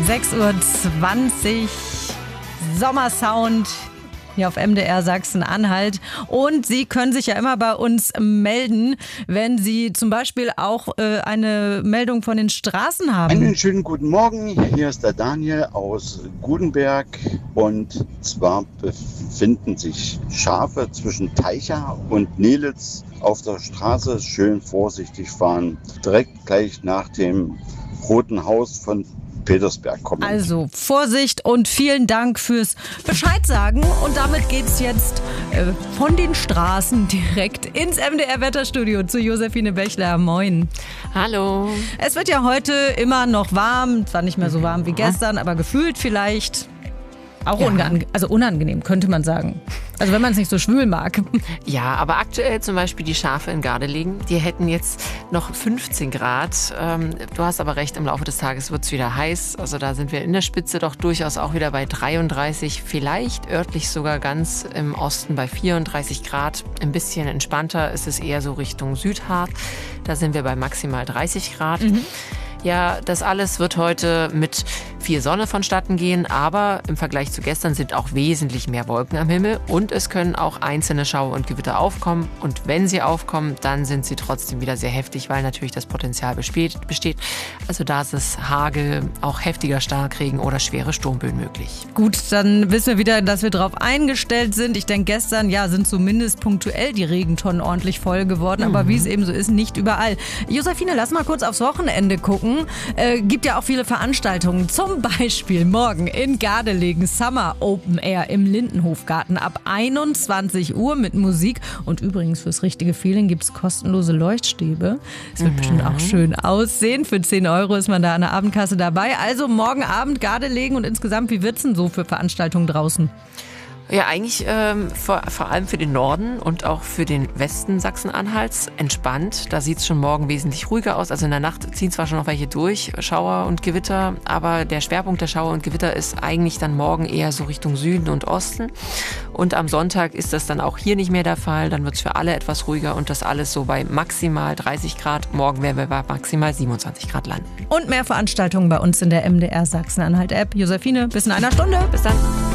6:20 Uhr, Sommersound hier auf MDR Sachsen-Anhalt. Und Sie können sich ja immer bei uns melden, wenn Sie zum Beispiel auch eine Meldung von den Straßen haben. Einen schönen guten Morgen, hier ist der Daniel aus Gudenberg. Und zwar befinden sich Schafe zwischen Teicha und Nelitz auf der Straße. Schön vorsichtig fahren, direkt gleich nach dem Roten Haus von Petersberg kommen. Also Vorsicht und vielen Dank fürs Bescheid sagen. Und damit geht's jetzt von den Straßen direkt ins MDR-Wetterstudio zu Josephine Bechler. Moin. Hallo. Es wird ja heute immer noch warm, zwar nicht mehr so warm wie gestern, aber gefühlt vielleicht auch unangenehm, könnte man sagen. Also wenn man es nicht so schwül mag. Ja, aber aktuell zum Beispiel die Schafe in Gardelegen, die hätten jetzt noch 15 Grad. Du hast aber recht, im Laufe des Tages wird es wieder heiß. Also da sind wir in der Spitze doch durchaus auch wieder bei 33, vielleicht örtlich sogar ganz im Osten bei 34 Grad. Ein bisschen entspannter ist es eher so Richtung Südharz. Da sind wir bei maximal 30 Grad. Ja, das alles wird heute mit viel Sonne vonstatten gehen, aber im Vergleich zu gestern sind auch wesentlich mehr Wolken am Himmel und es können auch einzelne Schauer und Gewitter aufkommen. Und wenn sie aufkommen, dann sind sie trotzdem wieder sehr heftig, weil natürlich das Potenzial besteht. Also da ist es Hagel, auch heftiger Starkregen oder schwere Sturmböen möglich. Gut, dann wissen wir wieder, dass wir darauf eingestellt sind. Ich denke, gestern sind zumindest punktuell die Regentonnen ordentlich voll geworden, aber wie es eben so ist, nicht überall. Josephine, lass mal kurz aufs Wochenende gucken. Gibt ja auch viele Veranstaltungen, zum Beispiel morgen in Gardelegen Summer Open Air im Lindenhofgarten ab 21 Uhr mit Musik. Und übrigens fürs richtige Feeling gibt es kostenlose Leuchtstäbe. Es wird bestimmt auch schön aussehen. Für 10 Euro ist man da an der Abendkasse dabei. Also morgen Abend Gardelegen und insgesamt, wie wird's denn so für Veranstaltungen draußen? Ja, eigentlich vor allem für den Norden und auch für den Westen Sachsen-Anhalts entspannt. Da sieht es schon morgen wesentlich ruhiger aus. Also in der Nacht ziehen zwar schon noch welche durch, Schauer und Gewitter, aber der Schwerpunkt der Schauer und Gewitter ist eigentlich dann morgen eher so Richtung Süden und Osten. Und am Sonntag ist das dann auch hier nicht mehr der Fall. Dann wird es für alle etwas ruhiger und das alles so bei maximal 30 Grad. Morgen werden wir bei maximal 27 Grad landen. Und mehr Veranstaltungen bei uns in der MDR Sachsen-Anhalt-App. Josephine, bis in einer Stunde. Bis dann.